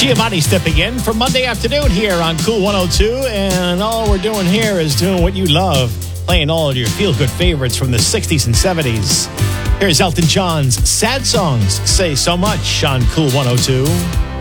Giovanni stepping in for Monday afternoon here on Cool 102. And all we're doing here is doing what you love, playing all of your feel-good favorites from the 60s and 70s. Here's Elton John's Sad Songs Say So Much on Cool 102.